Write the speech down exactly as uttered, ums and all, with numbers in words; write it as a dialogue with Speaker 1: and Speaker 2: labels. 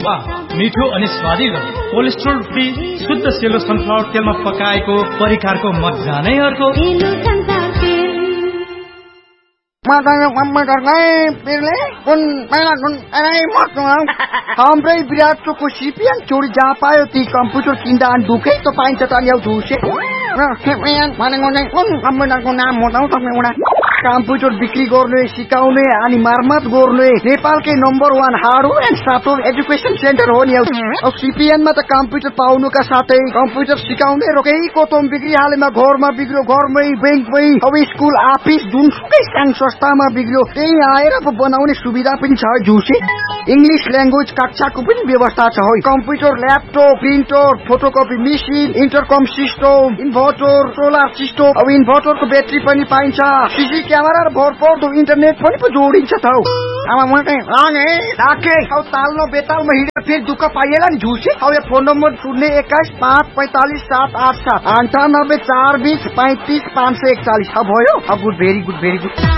Speaker 1: वाह, मिठो अनि स्वादिलो, कोलेस्ट्रोल फ्री शुद्ध सेलो सनफ्लावर तेलमा पकाएको परिकारको मजा नै अर्को।
Speaker 2: हाम्रै विराटको सिपिएन चोरी जहाँ पायो ती कम्प्युटर किन्दा अनि ढुकै त पाइन्छ त ल्याउ झुसे भनेको नाम बताउ तपाईँ कम्प्युटर बिक्री गर्ने सिकाउने अनि मर्मत गर्ने नेपालकै number one hardware and software education centre हो नि। अब सिपिएनमा त कम्प्युटर पाउनुका साथै कम्प्युटर सिकाउने रोकै कोतम बिक्री हालेमा घरमा बिग्रियो घरमै बैंकमै अब स्कुल अफिस जुनसुकै सानो संस्थामा बिग्रियो त्यही आएर बनाउने सुविधा पनि छ झुसे। इंग्लिश ल्याङ्ग्वेज कक्षाको पनि व्यवस्था छ हो। Computer laptop printer photocopy machine इन्टरकम system inverter solar system अब इन्भर्टरको ब्याट्री पनि पाइन्छ सीसी क्यामेरा र भरपर्दो इन्टरनेट पनि पो जोडिन्छ त हौ। आमा म चाहिँ आगे राखे अब ताल्नो बेतालमा हिँडेर फेरि दुःख पाइएला नि झुसे। अब यो फोन नम्बर शून्य एक्काइस पाँच पैंतालिस सात आठ सात अन्ठानब्बे चार बिस पैंतिस पाँच सय एकचालिस अब भयो। अब good very good very good.